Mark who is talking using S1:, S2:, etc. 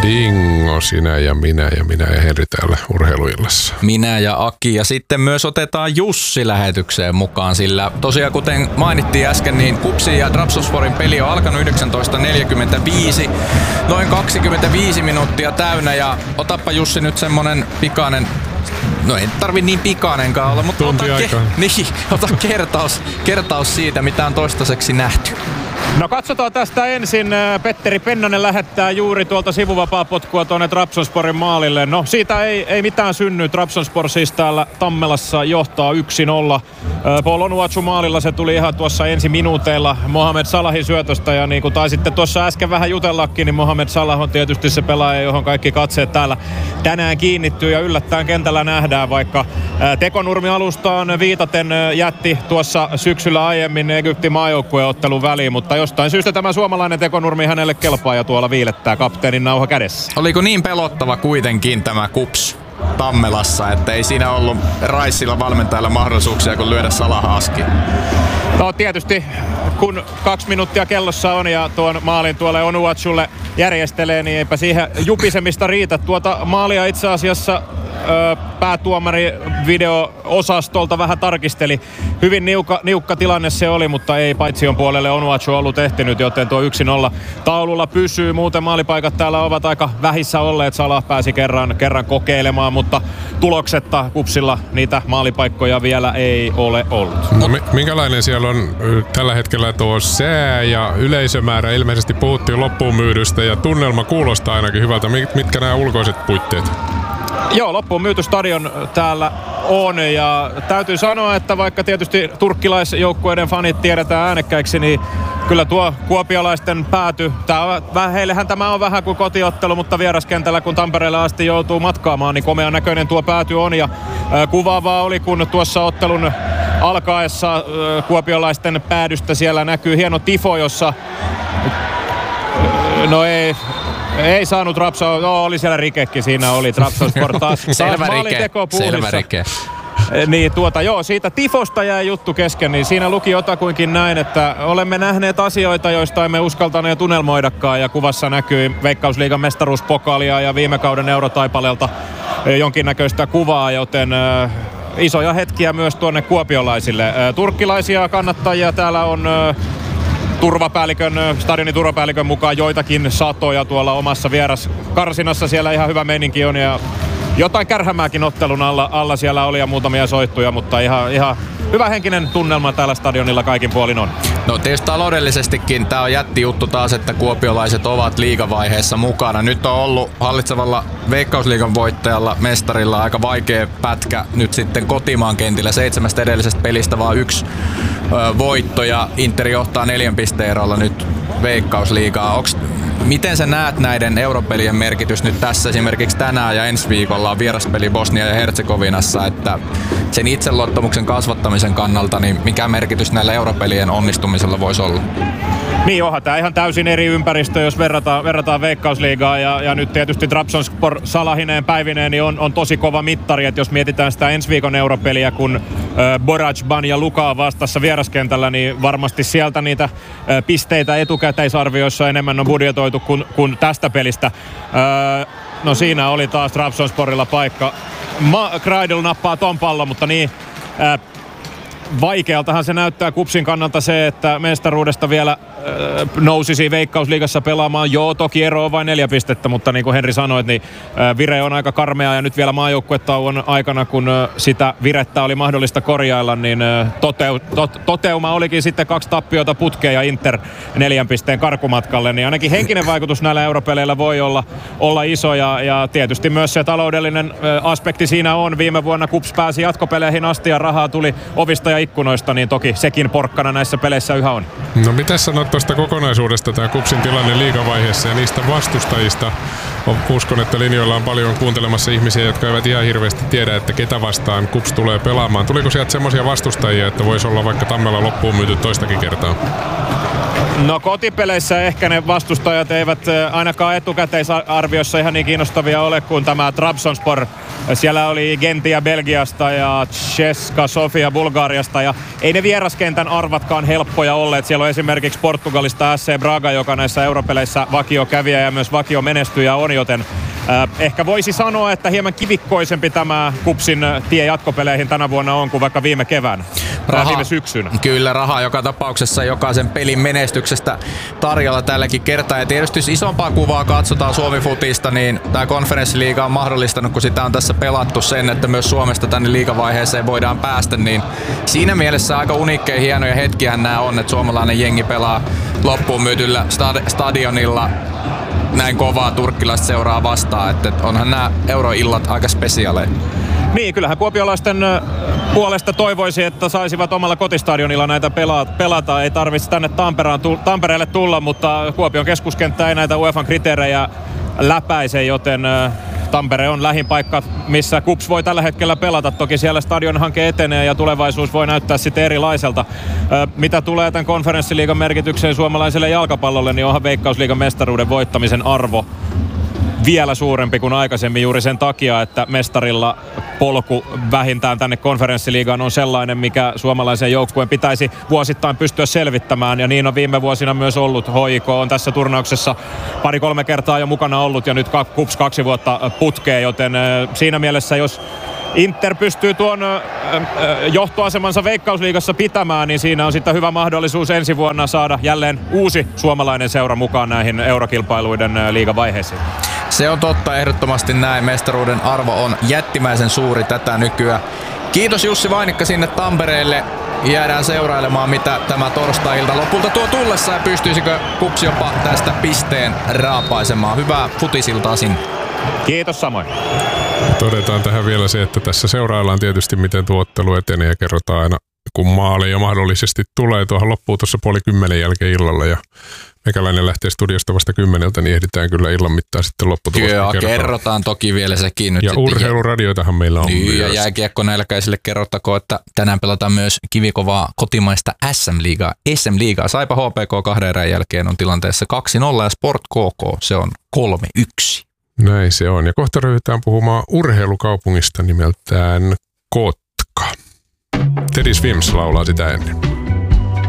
S1: Dingo, sinä ja minä ja Henri täällä urheiluillassa.
S2: Minä ja Aki ja sitten myös otetaan Jussi lähetykseen mukaan, sillä tosiaan kuten mainittiin äsken, niin KuPSin ja Trabzonsporin peli on alkanut 19.45, noin 25 minuuttia täynnä ja otappa Jussi nyt semmonen pikainen. No ei tarvi niin pikainenkaan olla, mutta ota kertaus siitä, mitä on toistaiseksi nähty.
S3: No katsotaan tästä ensin. Petteri Pennanen lähettää juuri tuolta sivuvapaapotkua tuonne Trabzonsporin maalille. No siitä ei mitään synny. Trabzonspor siis täällä Tammelassa johtaa 1-0. Paul Onuachu maalilla se tuli ihan tuossa ensi minuuteilla Mohamed Salahin syötöstä. Ja niin kuin taisitte tuossa äsken vähän jutellakin, niin Mohamed Salah on tietysti se pelaaja, johon kaikki katseet täällä tänään kiinnittyy. Ja yllättäen kentällä nähdään, vaikka tekonurmialustaan viitaten jätti tuossa syksyllä aiemmin Egyptin maajoukkueottelun väliin. Mutta jostain syystä tämä suomalainen tekonurmi hänelle kelpaa ja tuolla viilettää kapteenin nauha kädessä.
S2: Oliko niin pelottava kuitenkin tämä KuPS Tammelassa, että ei siinä ollut Raissilla valmentajalla mahdollisuuksia kun lyödä Salah askiin?
S3: No tietysti kun 2 minuuttia kellossa on ja tuon maalin tuolle Onuachulle järjestelee, niin eipä siihen jupisemista riitä. Tuota maalia itse asiassa päätuomari video-osastolta vähän tarkisteli. Hyvin niukka tilanne se oli, mutta ei paitsion puolelle Onuachu ollut ehtinyt, joten tuo 1-0 taululla pysyy. Muuten maalipaikat täällä ovat aika vähissä olleet. Salah pääsi kerran kokeilemaan, mutta tuloksetta KuPSilla niitä maalipaikkoja vielä ei ole ollut.
S1: No, minkälainen siellä on tällä hetkellä tuo sää ja yleisömäärä? Ilmeisesti puhuttiin loppuun myydystä ja tunnelma kuulostaa ainakin hyvältä. Mitkä nämä ulkoiset puitteet?
S3: Joo, loppuun myyty stadion täällä on ja täytyy sanoa, että vaikka tietysti turkkilaisjoukkueiden fanit tiedetään äänekkäiksi, niin kyllä tuo kuopiolaisten pääty, heillehän tämä on vähän kuin kotiottelu, mutta vieraskentällä kun Tampereelle asti joutuu matkaamaan, niin komean näköinen tuo pääty on ja kuvaavaa oli, kun tuossa ottelun alkaessa kuopiolaisten päädystä siellä näkyy hieno tifo, jossa ei saanut oli siellä rikekin, siinä oli Trabzonspor taas
S2: Selvä rike.
S3: Niin siitä tifosta jäi juttu kesken, niin siinä luki jotakuinkin näin, että olemme nähneet asioita, joista emme uskaltaneet unelmoidakaan ja kuvassa näkyi Veikkausliigan mestaruuspokaalia ja viime kauden Eurotaipaleelta jonkinnäköistä kuvaa, joten isoja hetkiä myös tuonne kuopiolaisille. Turkkilaisia kannattajia täällä on stadionin turvapäällikön mukaan joitakin satoja tuolla omassa vieraskarsinassa. Siellä ihan hyvä meininki on ja jotain kärhämääkin ottelun alla siellä oli ja muutamia soittuja, mutta ihan hyvä henkinen tunnelma täällä stadionilla kaikin puolin on.
S2: No tietysti taloudellisestikin tämä on jättijuttu taas, että kuopiolaiset ovat liigavaiheessa mukana. Nyt on ollut hallitsevalla Veikkausliigan voittajalla, mestarilla aika vaikea pätkä nyt sitten kotimaan kentillä. 7 edellisestä pelistä vaan 1 voitto ja Inter johtaa 4 pisteerolla nyt Veikkausliigaa. Miten sä näet näiden europelien merkitys nyt tässä esimerkiksi tänään ja ensi viikolla on vieraspeli Bosnia ja Herzegovinassa, että sen itseluottamuksen kasvattamisen kannalta, niin mikä merkitys näillä europelien onnistumisella voisi olla?
S3: Niin onhan tämä ihan täysin eri ympäristö, jos verrataan Veikkausliigaa ja nyt tietysti Trabzonspor Salahineen päivineen niin on tosi kova mittari, että jos mietitään sitä ensi viikon europeliä, kun Boracban ja Luka on vastassa vieraskentällä, niin varmasti sieltä niitä pisteitä etukäteisarvioissa enemmän on budjetoitu kuin tästä pelistä. No siinä oli taas Trabzonsporilla paikka. Kreidl nappaa ton pallon, mutta niin vaikealtahan se näyttää KuPSin kannalta se, että mestaruudesta vielä nousisi Veikkausliigassa pelaamaan. Joo, toki ero on vain 4 pistettä, mutta niin kuin Henri sanoi, niin vire on aika karmea ja nyt vielä maajoukkuetauon aikana, kun sitä virettä oli mahdollista korjailla, niin toteuma olikin sitten 2 tappiota putkeen ja Inter 4 pisteen karkumatkalle, niin ainakin henkinen vaikutus näillä europeleillä voi olla iso ja tietysti myös se taloudellinen aspekti siinä on. Viime vuonna KuPS pääsi jatkopeleihin asti ja rahaa tuli ovista ja ikkunoista, niin toki sekin porkkana näissä peleissä yhä on.
S1: No mitä sanot tuosta kokonaisuudesta tämä KuPSin tilanne liigavaiheessa ja niistä vastustajista? Uskon, että linjoilla on paljon kuuntelemassa ihmisiä, jotka eivät ihan hirveästi tiedä, että ketä vastaan KuPS tulee pelaamaan. Tuliko sieltä semmoisia vastustajia, että voisi olla vaikka Tammella loppuun myyty toistakin kertaa?
S3: No kotipeleissä ehkä ne vastustajat eivät ainakaan etukäteisarviossa ihan niin kiinnostavia ole kuin tämä Trabzonspor. Siellä oli Gentia Belgiasta ja Česka Sofia Bulgariasta ja ei ne vieraskentän arvatkaan helppoja olleet. Siellä on esimerkiksi Portugalista SC Braga, joka näissä europeleissä vakiokävijä ja myös vakiomenestyjä on, joten ehkä voisi sanoa, että hieman kivikkoisempi tämä KuPSin tie jatkopeleihin tänä vuonna on kuin vaikka viime keväänä. Viime syksynä.
S2: Kyllä, rahaa joka tapauksessa jokaisen pelin menestyksestä tarjolla tälläkin kertaa. Ja tietysti jos isompaa kuvaa katsotaan Suomi-futista, niin tämä konferenssiliiga on mahdollistanut, kun sitä on tässä pelattu sen, että myös Suomesta tänne liigavaiheeseen voidaan päästä, niin siinä mielessä aika uniikkeja hienoja hetkiä nämä on, että suomalainen jengi pelaa loppuun myytyllä stadionilla näin kovaa turkkilaista seuraa vastaan, että onhan nämä euroillat aika spesiaaleja.
S3: Niin, kyllähän kuopiolaisten puolesta toivoisi, että saisivat omalla kotistadionilla näitä pelata. Ei tarvitse tänne Tampereelle tulla, mutta Kuopion keskuskenttä ei näitä UEFAn kriteerejä läpäise, joten Tampere on lähin paikka, missä KuPS voi tällä hetkellä pelata. Toki siellä stadionhanke etenee ja tulevaisuus voi näyttää sitten erilaiselta. Mitä tulee tämän konferenssiliigan merkitykseen suomalaiselle jalkapallolle, niin onhan Veikkausliigan mestaruuden voittamisen arvo vielä suurempi kuin aikaisemmin juuri sen takia, että mestarilla polku vähintään tänne konferenssiliigaan on sellainen, mikä suomalaisen joukkueen pitäisi vuosittain pystyä selvittämään. Ja niin on viime vuosina myös ollut. HJK on tässä turnauksessa 2-3 kertaa jo mukana ollut ja nyt KuPS 2 vuotta putkeen, joten siinä mielessä jos Inter pystyy tuon johtoasemansa Veikkausliigassa pitämään, niin siinä on sitten hyvä mahdollisuus ensi vuonna saada jälleen uusi suomalainen seura mukaan näihin eurokilpailuiden liigavaiheisiin.
S2: Se on totta, ehdottomasti näin. Mestaruuden arvo on jättimäisen suuri tätä nykyään. Kiitos Jussi Vainikka sinne Tampereelle. Jäädään seurailemaan, mitä tämä torstai-ilta lopulta tuo tullessa ja pystyisikö KuPS jopa tästä pisteen raapaisemaan. Hyvää futisiltaa sinne.
S3: Kiitos samoin.
S1: Todetaan tähän vielä se, että tässä seuraillaan tietysti miten tuo ottelu etenee ja kerrotaan aina kun maaleja mahdollisesti tulee. Tuohon loppuu tuossa 9:30 jälkeen illalla ja meikäläinen lähtee studiosta vasta 10, niin ehditään kyllä illan mittaan sitten lopputulosta.
S2: Joo, kerrotaan toki vielä sekin nyt.
S1: Ja urheiluradioitahan meillä on
S2: niin,
S1: myös.
S2: Ja jääkiekkonälkäisille kerrottakoon, että tänään pelataan myös kivikovaa kotimaista SM-liigaa. Saipa HPK 2 erän jälkeen on tilanteessa 2-0 ja Sport KK se on 3-1.
S1: Näin se on. Ja kohta ryhdytään puhumaan urheilukaupungista nimeltään Kotka. Teddy Swims laulaa sitä ennen.